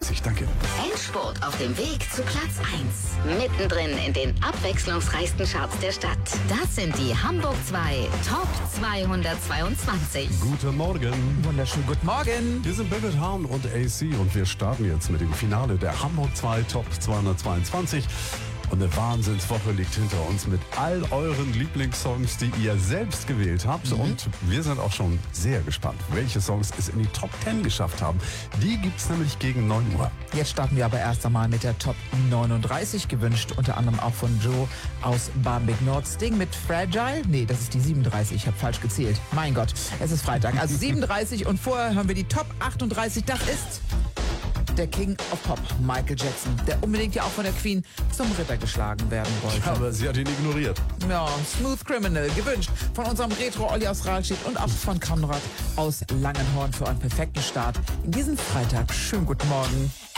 39, danke. Endspurt auf dem Weg zu Platz 1. Mittendrin in den abwechslungsreichsten Charts der Stadt. Das sind die Hamburg 2 Top 222. Guten Morgen. Wunderschönen guten Morgen. Wir sind David Hahn und AC und wir starten jetzt mit dem Finale der Hamburg 2 Top 222. Und eine Wahnsinnswoche liegt hinter uns mit all euren Lieblingssongs, die ihr selbst gewählt habt. Und wir sind auch schon sehr gespannt, welche Songs es in die Top 10 geschafft haben. Die gibt's nämlich gegen 9 Uhr. Jetzt starten wir aber erst einmal mit der Top 39, gewünscht unter anderem auch von Joe aus Barmbek Nord. Sting mit Fragile. Nee, das ist die 37, ich habe falsch gezählt. Mein Gott, es ist Freitag. Also 37 und vorher hören wir die Top 38. Das ist der King of Pop, Michael Jackson, der unbedingt ja auch von der Queen zum Ritter geschlagen werden wollte. Aber sie hat ihn ignoriert. Ja, Smooth Criminal, gewünscht von unserem Retro-Olli aus Rahlstedt und auch von Konrad aus Langenhorn für einen perfekten Start in diesen Freitag. Schönen guten Morgen.